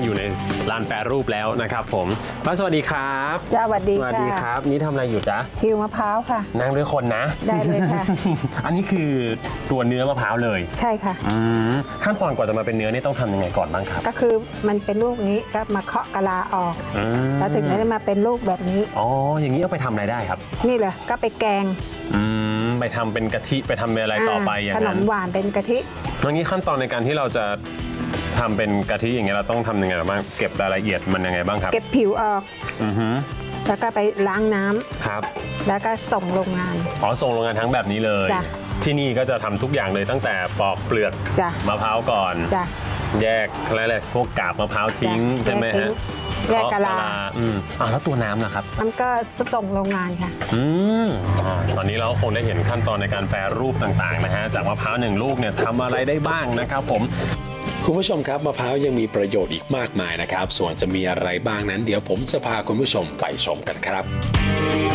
อยู่ในลานแปรรูปแล้วนะครับผมป้าสวัสดีครับจ้าสวัสดีค่ะสวัสดีครับนี่ทำอะไรอยู่จ๊ะทิวมะพร้าวค่ะนั่งด้วยคนนะได้เลยค่ะอันนี้คือตัวเนื้อมะพร้าวเลยใช่ค่ะขั้นตอนกว่าจะมาเป็นเนื้อนี่ต้องทำยังไงก่อนบ้างครับก็คือมันเป็นลูกนี้ก็มาเคาะกะลาออกแล้วถึงได้มาเป็นลูกแบบนี้อ๋ออย่างนี้เอาไปทำอะไรได้ครับนี่เลยก็ไปแกงไปทำเป็นกะทิไปทำเป็นอะไรต่อไปอย่างนั้นขนมหวานเป็นกะทิอย่างนี้ขั้นตอนในการที่เราจะทำเป็นกะทิอย่างเงี้ยเราต้องทำยังไงบ้างเก็บรายละเอียดมันยังไงบ้างครับเก็บผิวออกแล้วก็ไปล้างน้ำครับแล้วก็ส่งโรงงานอ๋อส่งโรงงานทั้งแบบนี้เลยที่นี่ก็จะทำทุกอย่างเลยตั้งแต่ปอกเปลือกมะพร้าวก่อนแยกอะไรพวกกาบมะพร้าวทิ้งใช่ไหมฮะแยกกะลาแล้วตัวน้ำนะครับมันก็ส่งโรงงานค่ะตอนนี้เราคงได้เห็นขั้นตอนในการแปรรูปต่างๆนะฮะจากมะพร้าว1 ลูกเนี่ยทำอะไรได้บ้างนะครับผมคุณผู้ชมครับมะพร้าวยังมีประโยชน์อีกมากมายนะครับส่วนจะมีอะไรบ้างนั้นเดี๋ยวผมจะพาคุณผู้ชมไปชมกันครับ